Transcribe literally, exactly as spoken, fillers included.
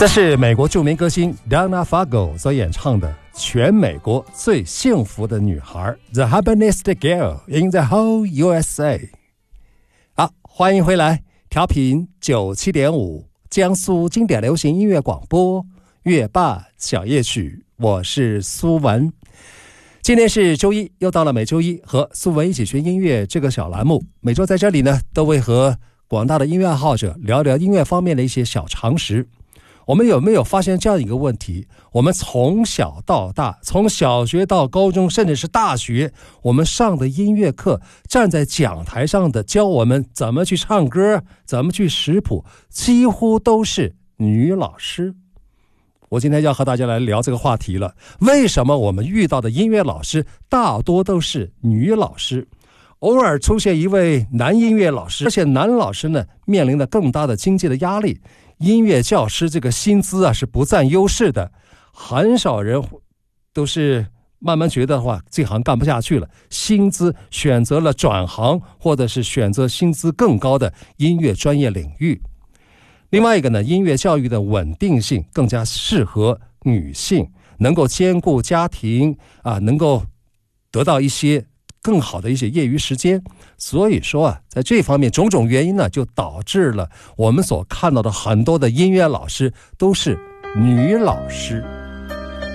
这是美国著名歌星 Donna Fargo 所演唱的《全美国最幸福的女孩》The Happiest Girl in the Whole U S A。 好，欢迎回来，调频九七点五，江苏经典流行音乐广播，乐霸小夜曲，我是苏文。今天是周一，又到了每周一和苏文一起学音乐这个小栏目，每周在这里呢，都会和广大的音乐爱好者聊聊音乐方面的一些小常识。我们有没有发现这样一个问题？我们从小到大，从小学到高中，甚至是大学，我们上的音乐课，站在讲台上的教我们怎么去唱歌，怎么去识谱，几乎都是女老师。我今天要和大家来聊这个话题了。为什么我们遇到的音乐老师大多都是女老师？偶尔出现一位男音乐老师，而且男老师呢，面临了更大的经济的压力。音乐教师这个薪资啊是不占优势的，很少人都是慢慢觉得的话，这行干不下去了，薪资选择了转行，或者是选择薪资更高的音乐专业领域。另外一个呢，音乐教育的稳定性更加适合女性，能够兼顾家庭啊，能够得到一些更好的一些业余时间。所以说啊，在这方面种种原因呢，就导致了我们所看到的很多的音乐老师都是女老师。